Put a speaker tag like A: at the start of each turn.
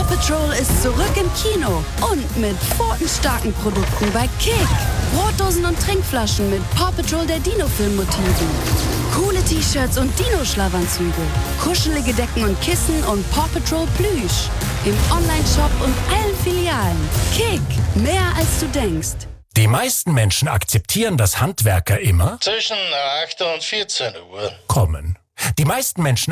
A: Patrol ist zurück im Kino und mit pfotenstarken Produkten bei Kick. Brotdosen und Trinkflaschen mit Paw Patrol der Dino-Film-Motiven. Coole T-Shirts und Dino-Schlafanzüge. Kuschelige Decken und Kissen und Paw Patrol Plüsch. Im Onlineshop und allen Filialen. Kick, mehr als du denkst.
B: Die meisten Menschen akzeptieren, dass Handwerker immer
C: zwischen 8 und 14 Uhr
B: kommen. Die meisten Menschen